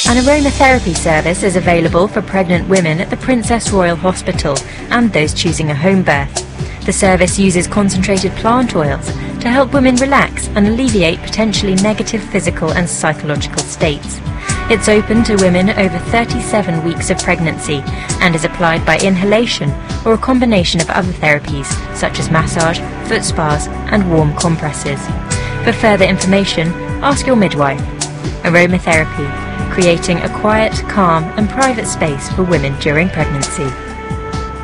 An aromatherapy service is available for pregnant women at the Princess Royal Hospital and those choosing a home birth. The service uses concentrated plant oils to help women relax and alleviate potentially negative physical and psychological states. It's open to women over 37 weeks of pregnancy and is applied by inhalation or a combination of other therapies such as massage, foot spas and warm compresses. For further information, ask your midwife. Aromatherapy, creating a quiet, calm and private space for women during pregnancy.